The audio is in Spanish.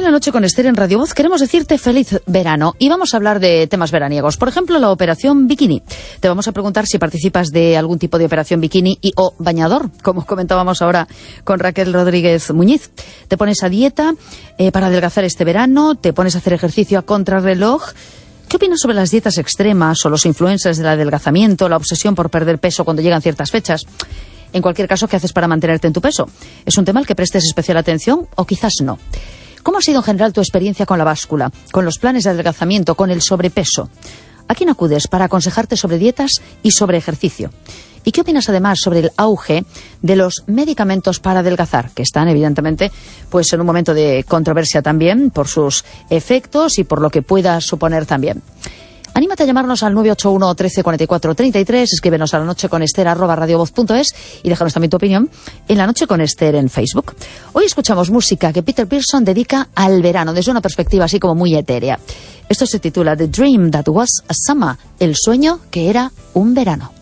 La Noche con Esther en Radio Voz queremos decirte feliz verano y vamos a hablar de temas veraniegos. Por ejemplo, la operación bikini. Te vamos a preguntar si participas de algún tipo de operación bikini y o bañador, como comentábamos ahora con Raquel Rodríguez Muñiz. Te pones a dieta para adelgazar este verano, te pones a hacer ejercicio a contrarreloj. ¿Qué opinas sobre las dietas extremas o los influencers del adelgazamiento, la obsesión por perder peso cuando llegan ciertas fechas? En cualquier caso, ¿qué haces para mantenerte en tu peso? ¿Es un tema al que prestes especial atención o quizás no? ¿Cómo ha sido en general tu experiencia con la báscula, con los planes de adelgazamiento, con el sobrepeso? ¿A quién acudes para aconsejarte sobre dietas y sobre ejercicio? ¿Y qué opinas además sobre el auge de los medicamentos para adelgazar, que están evidentemente pues en un momento de controversia también por sus efectos y por lo que pueda suponer también? Anímate a llamarnos al 981 13 44 33, escríbenos a lanocheconester@radiovoz.es y déjanos también tu opinión en La Noche con Esther en Facebook. Hoy escuchamos música que Peter Pearson dedica al verano desde una perspectiva así como muy etérea. Esto se titula The Dream That Was a Summer, el sueño que era un verano.